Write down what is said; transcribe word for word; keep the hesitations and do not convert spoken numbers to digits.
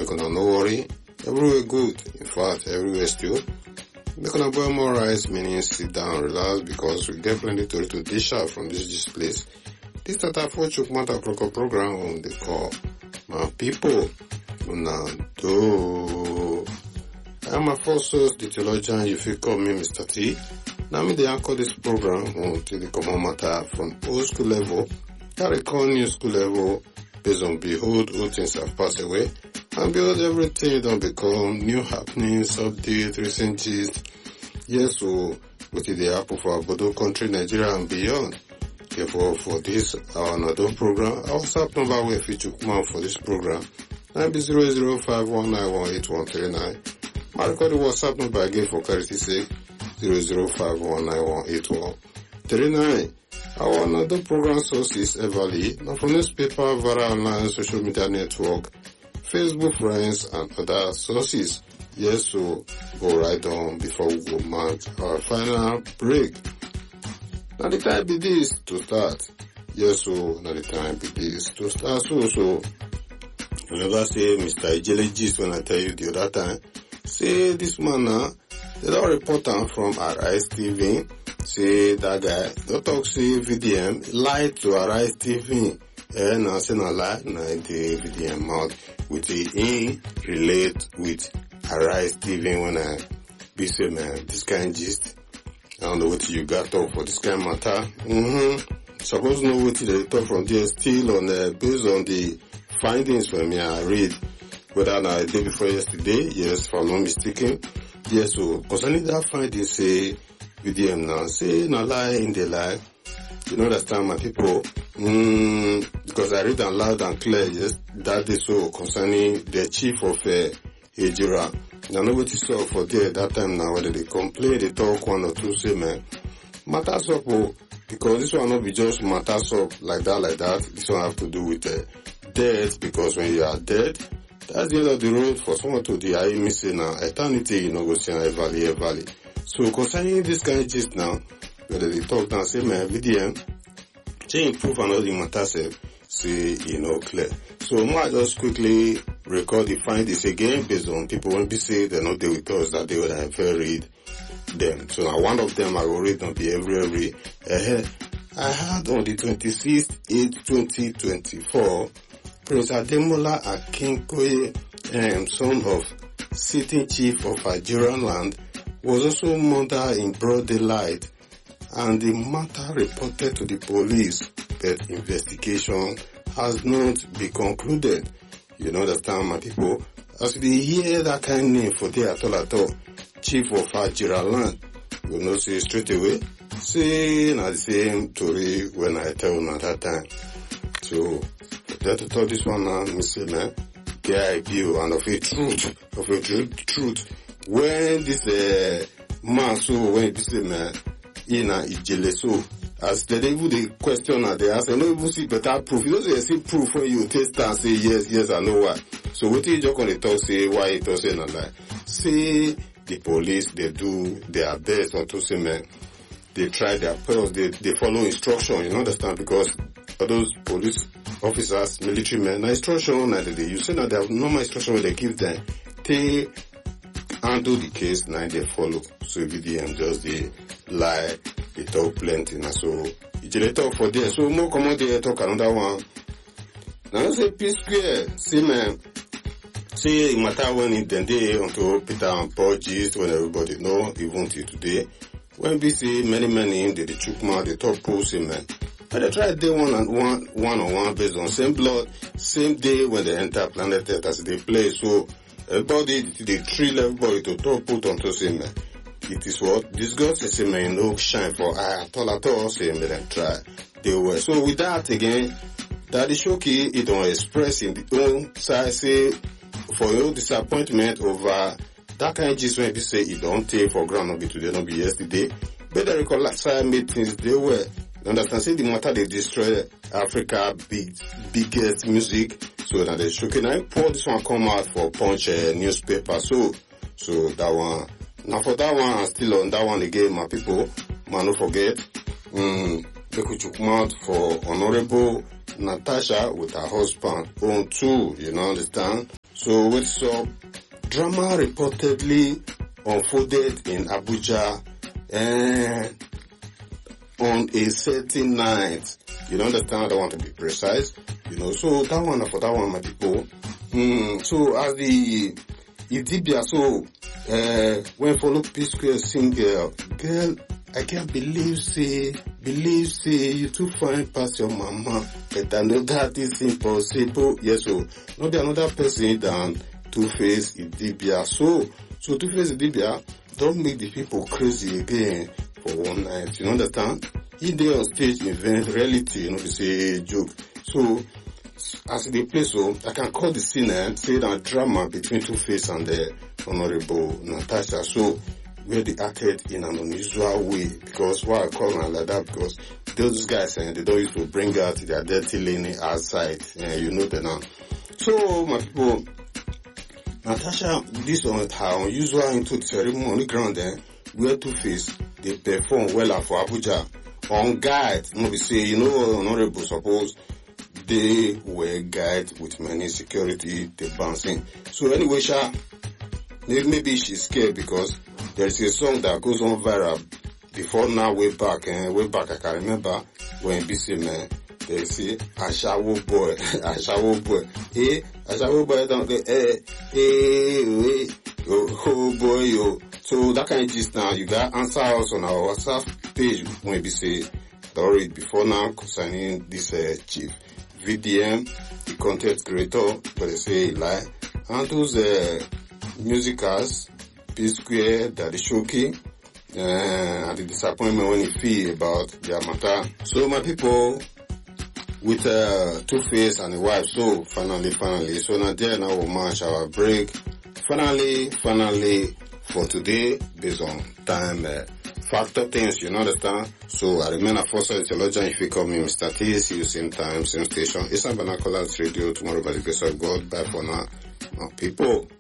make una no worry. Everywhere good. In fact, everywhere still. Make una boil more rice, meaning sit down, relax, because we get plenty to to dish out from this, this place. This is a four Chukwumata Proko program on the call. My people, una do. I'm a first source, the theologian, if you call me Mister T. Now me they anchor this program until the common matter from old school level, carry on new school level, based on behold, all things have passed away, and behold, everything don't become new happenings, updates, recent gist. Yes, so what did they happen for our Bodo country, Nigeria and beyond? Therefore, for this, our another program, our WhatsApp number will feature come for this program, nine zero zero five one nine one eight one three nine. I record the WhatsApp number again for clarity's sake, zero zero five one nine one eight one three nine. Our another program sources Everly, now from newspaper, via online social media network, Facebook friends and other sources. Yes, so go right on before we go mark our final break. Now the time be this to start. Yes, so now the time be this to start. So, so you never say Mister Ijelejist when I tell you the other time. Say this man now, they don't report him from Arise T V. Say that guy, don't talk say V D M, lie to Arise T V. Eh, now say no lie, now the V D M mouth with the in relate with Arise T V when I be say man, this kind of gist. I don't know what you got talk for this kind of matter. Mm-hmm. Suppose know what they talk from there still on uh, based on the findings when me I read. Whether na day before yesterday, yes, if I'm not mistaken. Yes, so concerning that finding, say V D M now, say na lie in the lie. You know understand my people? Mm, because I read them loud and clear, yes, that day so concerning the chief of uh, Ejira. Now nobody saw for there that time now whether they complain, they talk one or two, say man, matters up, oh, because this one not be just matters up like that, like that. This one have to do with uh, death, because when you are dead, that's the end of the road for someone to the I missing now. Eternity, you know, go see a valley, a valley. So concerning this kind of gist now, whether they talk now, say man, V D M, say improve and all the matters, say, you know, clear. So I just quickly record the findings again based on people when they say they're not there with us that day when I first read them. So now one of them I will read on the every, every, uh, I had on the twenty-sixth, eighth, twenty twenty-four, Prince Ademola Akinkoye, um, son of sitting chief of Nigerian land, was also murdered in broad daylight, and the matter reported to the police, but investigation has not been concluded. You know understand my people? As they hear that kind of name for there at all at all, chief of Nigerian land, you know say straight away, say na the same story when I tell you at that time. So that to tell this one now, me say man, get idea and of a truth, of a truth, truth. When this uh, man so when this man in a Ijele so as they even the question and they ask, I don't even see better proof. You don't say see proof when you taste and say yes, yes, I know why. So what you just on the talk say why it was saying not lie. Say the police they do their best not to say man. They try their best, they they follow instruction, you understand, because for those police officers, military men, na instruction and they you say that they have normal instruction when they give them. They handle the case, now they follow. So V D M just they lie, they talk plenty, now so they talk for there. So more come on they talk another one. Now say P Square, see man, say it matter when it then they onto Peter and Paul gist when everybody know, even till today. When we see many many in the Chukma, the top post man. But they try day one and one one on one based on same blood, same day when they enter planet Earth as they play. So everybody they thrill everybody to talk put onto same man. It is what this God says man no shine for eye at all at all same man try. They were so with that again that the Shoki it don't express in the own side say for your disappointment over that kind of gist when they say it don't take for ground not be today, not be yesterday. But they recall last time made things they were. You understand? See the matter they destroy Africa big biggest music. So that they shocking. I pour this one come out for Punch uh, newspaper. So so that one now for that one still on that one again, my people. Man, don't forget. Um, they could come out for Honorable Natasha with her husband on too, you know, understand? So what's up? Drama reportedly unfolded in Abuja and on a certain night. You know, understand? I don't want to be precise. You know, so that one for that one, my people. Mm, so as the Idibia, so uh, when follow P Square sing, girl, girl, I can't believe say, believe say you too fine past your mama, but I know that is impossible. Yes, so not the another person than Two-Face Idibia. So, so Two-Face Idibia don't make the people crazy again for one night. You understand? He dey on stage event reality, you know, they say joke. So as they play, so I can call the scene and say that drama between Two-Face and the Honorable Natasha. So where they acted in an unusual way, because why I call her like that, because those guys and they don't used to bring out their dirty lane outside, yeah, you know that now. So my people, Natasha, this on her unusual into the ceremony ground there, where Two-Face they perform well for Abuja on guide. No, we say, you know, Honorable, suppose they were guide with many security, they bouncing. So anyway, Sha, maybe she's scared because there is a song that goes on viral before now, way back, and way back I can remember when B C man, they say, Ashawo boy, Ashawo boy, eh, Ashawo boy down there, eh, eh, eh, oh, oh boy, yo. So that kind of gist now, you got answer us on our WhatsApp page when we say, don't read before now concerning this uh, chief V D M, the content creator, but they say lie, and those uh, musicals, P Square, Daddy Shoki, uh, and the disappointment when he feel about their matter. So my people, with uh, Two-Face and the wife, so finally, finally, so now there now we'll march our break. Finally, finally, for today, based on time uh, factor things, you understand? So I remain a Foster theologian. If you call me Mister T, see you same time, same station. It's a Banacolas Radio tomorrow by the grace of God. Bye for now, my people.